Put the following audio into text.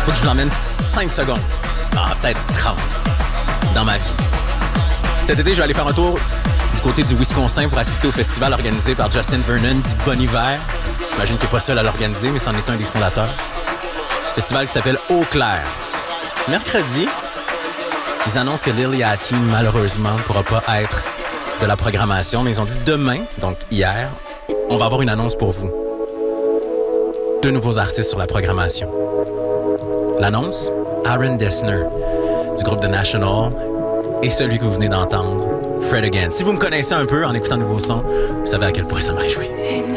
Faut que je vous emmène 5 secondes. Ah, peut-être 30 dans ma vie. Cet été, je vais aller faire un tour du côté du Wisconsin pour assister au festival organisé par Justin Vernon dit Bon Hiver. J'imagine qu'il n'est pas seul à l'organiser, mais c'en est un des fondateurs. Festival qui s'appelle Eau Claire. Mercredi, ils annoncent que Lil Yachty, malheureusement, ne pourra pas être de la programmation, mais ils ont dit demain, donc hier, on va avoir une annonce pour vous. 2 nouveaux artistes sur la programmation. L'annonce, Aaron Dessner, du groupe The National, et celui que vous venez d'entendre, Fred Again. Si vous me connaissez un peu en écoutant de nouveaux sons, vous savez à quel point ça me réjouit.